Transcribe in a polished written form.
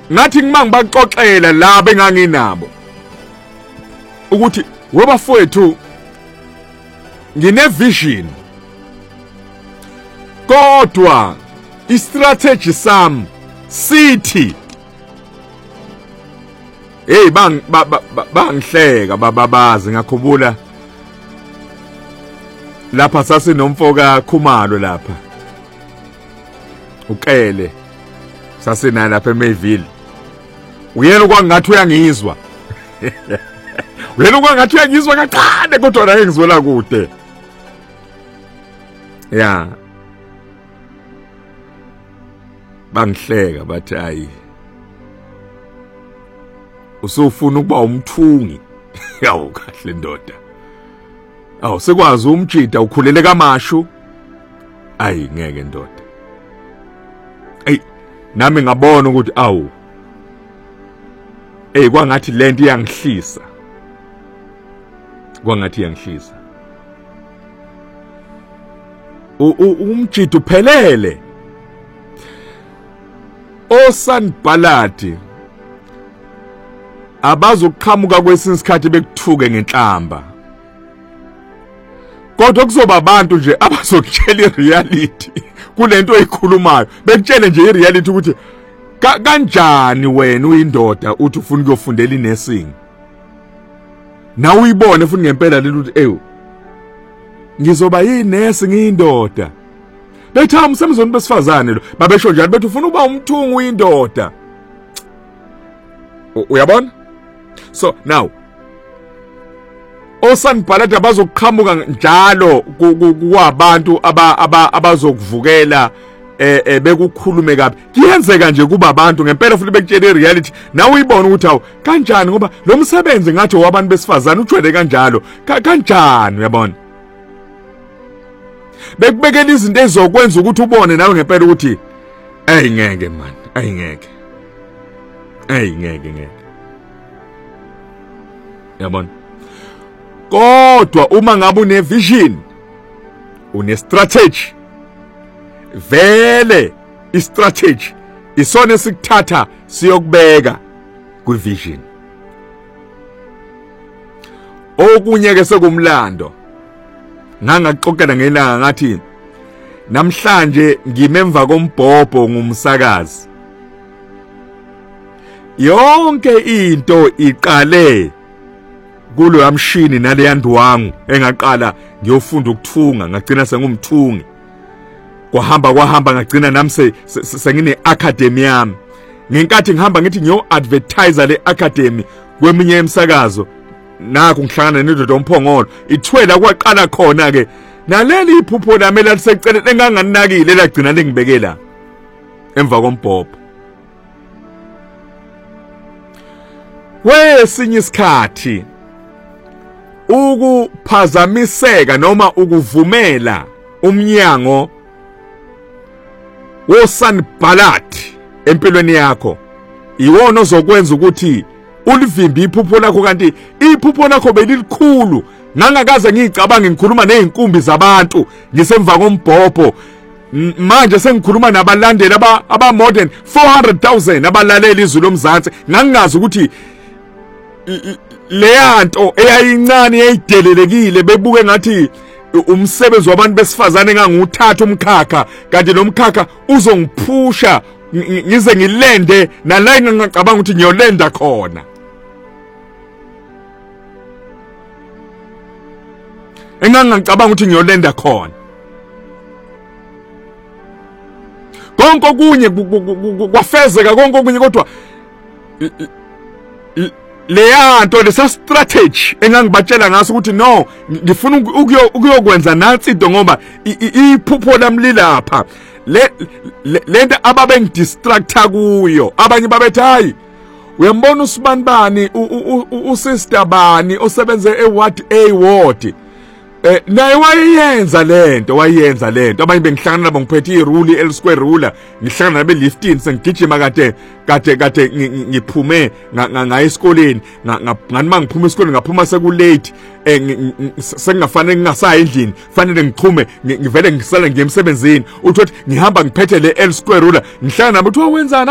ngathi ngimangibaxoxela laba enganginabo ukuthi webafowethu ngine vision kodwa istrategy sami sithi hey bangihleka bababazi ngakhumbula lapha sasinomfoka Khumalo lapha uKele sasinana lapha eMayville uyena kwangathi uyangizwa uyena kwangathi uyangizwa kancane kodwa la engizwela kude ya bangihleka bathi hayi usufuna ukuba umthungi yawo kahle ndoda awu sekwazi umjida ukhulele kamashu ayi ngeke ndoda nami ngabona ukuthi awu kwangathi lento iyangihlisa umjida uphelele osanibhalati abazoqhamuka kwesinye isikhathi bekuthuke ngenhlamba kodwa kuzoba abantu nje abazokutshela ireality kulento oyikhulumayo bekutshele nje ireality ukuthi kanjani wena uyindoda uthi ufuna ukuyofundela inursing na uyibone futhi ngempela leli uthi ngizoba yinesi ngiyindoda bethi umsebenzini besifazane lo babesho njalo bethi ufuna ukuba umthungu uyindoda uyabona so now osanibhalati abazoqhamuka njalo kwabantu abazokuvukela bekukhulume kabi kuyenzeka nje kuba abantu ngempela futhi bekutshela ireality nawe uyibona ukuthi awu kanjani ngoba lo msebenzi ngathi wabantu besifazane ujwele kanjalo kanjani uyabona bekubekela izinto ezokwenza ukuthi ubone nawe ngempela ukuthi ngeke man ngeke yabona kodwa uma ngabe une vision une strategy vele istrategy isona sikuthatha siyokubeka kwivision okunye ke sekumlando ngangaqoqela ngelanga ngathi namhlanje ngimemva kombhobho ngumsakazi yonke into iqale kulo yamshini nale yandwangu engaqala ngiyofunda ukuthunga ngagcina sengumthungi kwahamba ngagcina nami sengine academy yami ngenkathi ngihamba ngithi ngiyo advertise le academy kweminye emsakazo nakho ngihlangana nendoda omphongolo ithwela kwaqala khona ke naleli iphupho lami elisecele enganganinakile lagcina lengibekela emva kombhobho wesinye isikhathi ukuphazamiseka noma ukuvumela umnyango wosanibhalati empilweni yakho iwona ozokwenza ukuthi ulivimbi iphupho lakho kanti iphupho lakho belilikhulu ngangakaze ngicabanga ngikhuluma nezinkumbi zabantu ngisemva kombhobho manje sengikhuluma nabalandeli aba more than 400,000 abalalela izwi lomzansi ngangingazi ukuthi leyanto eyayincane eyidelelekile bebuke ngathi umsebenzi wabantu besifazane nganguthatha umkhakha kanti lo mkhakha uzongiphusha ngize ngilende nala ngingacabanga ukuthi ngiyolenda khona engangicabanga ukuthi ngiyolenda khona konke okunye kwafezeka konke okunye kodwa leyanto lesa strategy engangibatshela ngaso ukuthi no ngifuna ukuyokwenza nansi into ngoba iphupho lami lilapha lento ababengidistracta kuyo abanye babethi hayi uyambona usibanibani usister bani osebenze eward ward naye wayenza lento abanye bengihlangana nabo ngiphethe irule L square ruler ngihlangana nabe 15 sengigijima kade ngiphume ngayesikoleni ngani mangiphuma esikoleni ngaphuma sekulate sengafanele ngingasayi endlini fanele ngichume ngivele ngisala ngemsebenzini uthi ngihamba ngiphethe le L square ruler ngihlangana nabo uthi wenzani